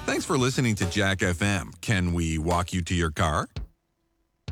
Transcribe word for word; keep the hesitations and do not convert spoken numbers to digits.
Thanks for listening to Jack F M. Can we walk you to your car?